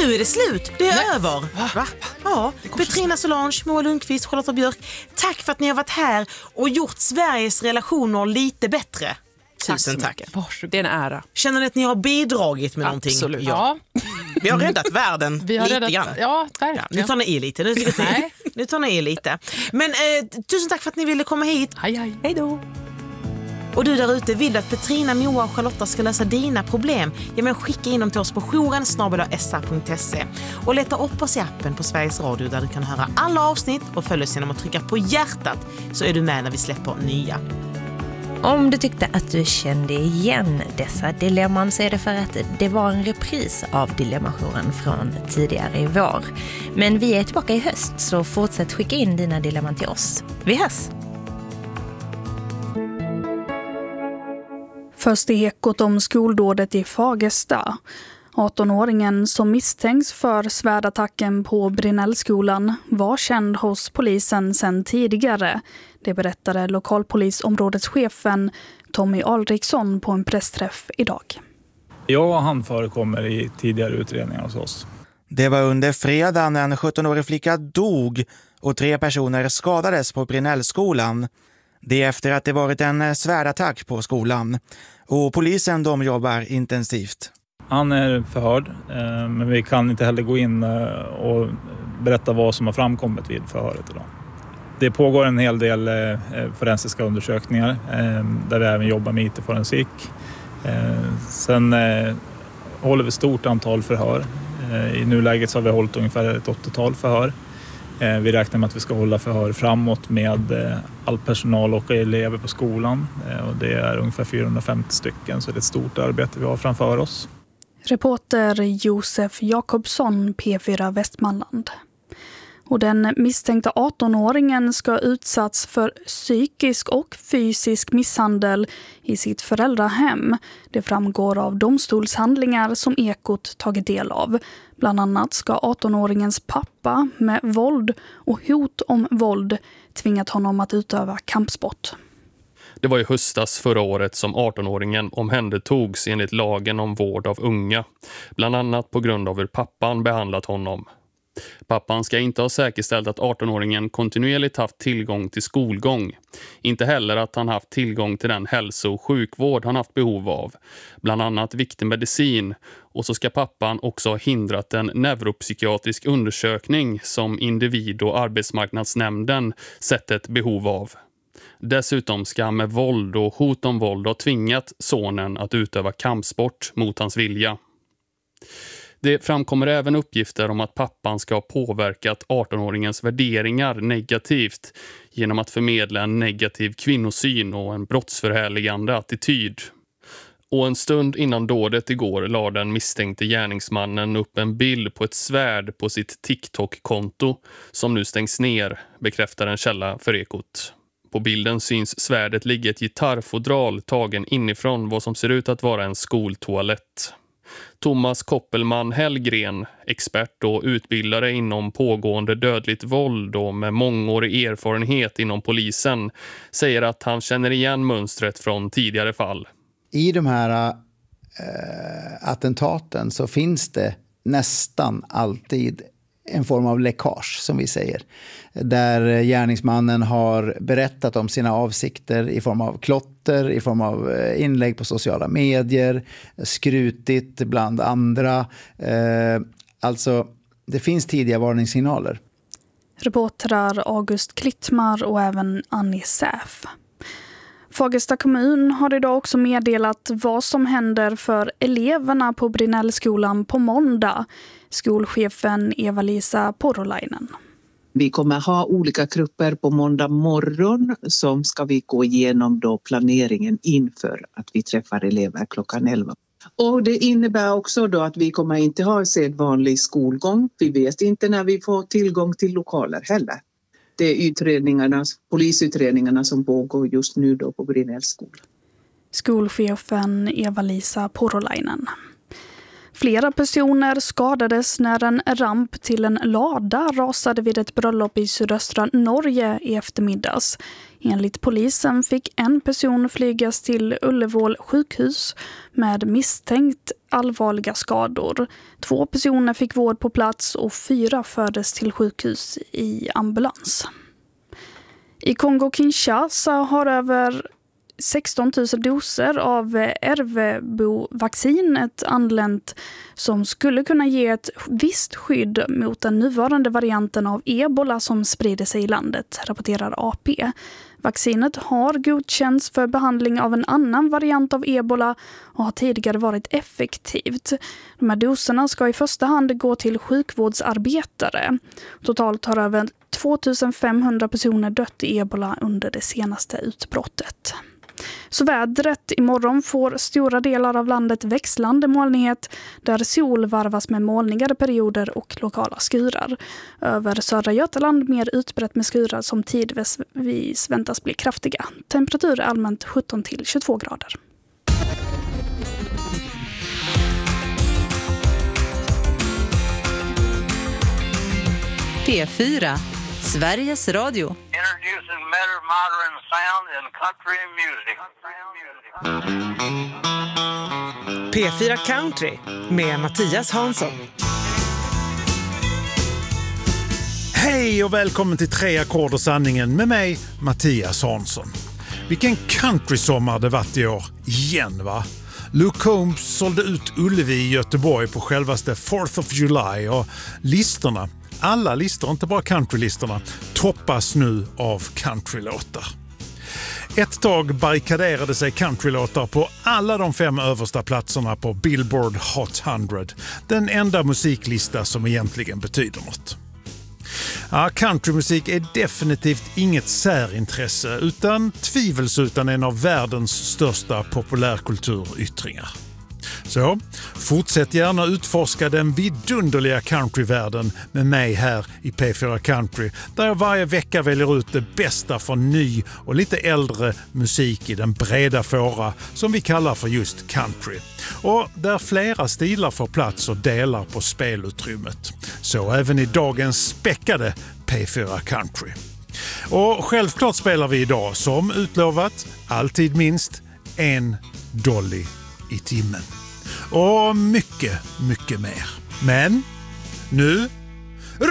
Nu är det slut. Det är över. Va? Ja, Petrina Solange, Moa Lundqvist, Charlotta Björk. Tack för att ni har varit här och gjort Sveriges relationer lite bättre. Tusen tack. Det är en ära. Känner ni att ni har bidragit med någonting? Absolut. Ja. Vi har räddat världen lite grann. Ja, verkligen. Ja, nu tar ni i lite. Nu tar ni i lite. Men tusen tack för att ni ville komma hit. Hej. Hej då. Och du där ute, vill att Petrina, Moa och Charlotta ska lösa dina problem? Ja, men skicka in dem till oss på jouren@sr.se och leta upp oss i appen på Sveriges Radio där du kan höra alla avsnitt och följ oss genom att trycka på hjärtat så är du med när vi släpper nya. Om du tyckte att du kände igen dessa dilemman så är det för att det var en repris av Dilemmajouren från tidigare i vår. Men vi är tillbaka i höst så fortsätt skicka in dina dilemman till oss. Vi hörs! Först i Ekot om skoldådet i Fagersta. 18-åringen som misstänks för svärdattacken på Brinnellskolan var känd hos polisen sedan tidigare. Det berättade lokalpolisområdeschefen Tommy Alriksson på en pressträff idag. Ja, han förekommer i tidigare utredningar hos oss. Det var under fredagen en 17-årig flicka dog och 3 personer skadades på Brinnellskolan. Det är efter att det varit en svärdattack på skolan. Och polisen de jobbar intensivt. Han är förhörd, men vi kan inte heller gå in och berätta vad som har framkommit vid förhöret idag. Det pågår en hel del forensiska undersökningar där vi även jobbar med IT-forensik. Sen håller vi stort antal förhör. I nuläget så har vi hållit ungefär ett 80-tal förhör. Vi räknar med att vi ska hålla förhör framåt med all personal och elever på skolan. Och det är ungefär 450 stycken så det är ett stort arbete vi har framför oss. Reporter Josef Jakobsson, P4 Västmanland. Och den misstänkta 18-åringen ska utsatts för psykisk och fysisk misshandel i sitt föräldrahem. Det framgår av domstolshandlingar som Ekot tagit del av. Bland annat ska 18-åringens pappa med våld och hot om våld tvingat honom att utöva kampsport. Det var i höstas förra året som 18-åringen omhändertogs enligt lagen om vård av unga. Bland annat på grund av hur pappan behandlat honom. Pappan ska inte ha säkerställt att 18-åringen kontinuerligt haft tillgång till skolgång. Inte heller att han haft tillgång till den hälso- och sjukvård han haft behov av. Bland annat viktig medicin. Och så ska pappan också ha hindrat en neuropsykiatrisk undersökning som individ- och arbetsmarknadsnämnden sett ett behov av. Dessutom ska han med våld och hot om våld ha tvingat sonen att utöva kampsport mot hans vilja. Det framkommer även uppgifter om att pappan ska ha påverkat 18-åringens värderingar negativt genom att förmedla en negativ kvinnosyn och en brottsförhärligande attityd. Och en stund innan dådet igår la den misstänkte gärningsmannen upp en bild på ett svärd på sitt TikTok-konto som nu stängs ner, bekräftar en källa för Ekot. På bilden syns svärdet ligga ett gitarrfodral tagen inifrån vad som ser ut att vara en skoltoalett. Thomas Koppelman Hellgren, expert och utbildare inom pågående dödligt våld och med mångårig erfarenhet inom polisen, säger att han känner igen mönstret från tidigare fall. I de här attentaten så finns det nästan alltid en form av läckage, som vi säger. Där gärningsmannen har berättat om sina avsikter i form av klotter, i form av inlägg på sociala medier, skrutit bland andra. Alltså, det finns tidiga varningssignaler. Reportrar August Klittmar och även Annie Säf. Fagersta kommun har idag också meddelat vad som händer för eleverna på Brinnellskolan på måndag. Skolchefen Eva-Lisa Porolainen. Vi kommer ha olika grupper på måndag morgon som ska vi gå igenom då planeringen inför att vi träffar elever klockan 11. Och det innebär också då att vi kommer inte ha sedvanlig skolgång. Vi vet inte när vi får tillgång till lokaler heller. Det är polisutredningarna som pågår just nu då på Brinnellskolan. Skolchefen Eva-Lisa Porolainen. Flera personer skadades när en ramp till en lada rasade vid ett bröllop i sydöstra Norge i eftermiddags. Enligt polisen fick en person flygas till Ullevål sjukhus med misstänkt allvarliga skador. 2 personer fick vård på plats och 4 fördes till sjukhus i ambulans. I Kongo-Kinshasa har över 16 000 doser av RV-vaccinet anlänt som skulle kunna ge ett visst skydd mot den nuvarande varianten av ebola som sprider sig i landet, rapporterar AP. Vaccinet har godkänts för behandling av en annan variant av ebola och har tidigare varit effektivt. De här doserna ska i första hand gå till sjukvårdsarbetare. Totalt har över 2500 personer dött i ebola under det senaste utbrottet. Så vädret imorgon får stora delar av landet växlande molnighet där sol varvas med molnigare perioder och lokala skurar. Över södra Götaland mer utbrett med skurar som tidvis väntas bli kraftiga. Temperatur är allmänt 17 till 22 grader. P4, Sveriges Radio. Introducing better modern sound in country music. P4 Country med Mattias Hansson. Hej och välkommen till 3 ackord och sanningen med mig, Mattias Hansson. Vilken countrysommar det varit i år, igen va? Luke Combs sålde ut Ullevi i Göteborg på självaste 4th of July och listorna, alla listor, inte bara countrylistorna, toppas nu av countrylåtar. Ett tag barrikaderade sig countrylåtar på alla de 5 översta platserna på Billboard Hot 100, den enda musiklista som egentligen betyder något. Ja, countrymusik är definitivt inget särintresse utan tvivelsutan en av världens största populärkulturyttringar. Så, fortsätt gärna utforska den vidunderliga countryvärlden med mig här i P4 Country, där jag varje vecka väljer ut det bästa från ny och lite äldre musik i den breda fåra som vi kallar för just country. Och där flera stilar får plats och delar på spelutrymmet. Så även i dagens späckade P4 Country. Och självklart spelar vi idag, som utlovat, alltid minst en Dolly i timmen. Och mycket, mycket mer. Men nu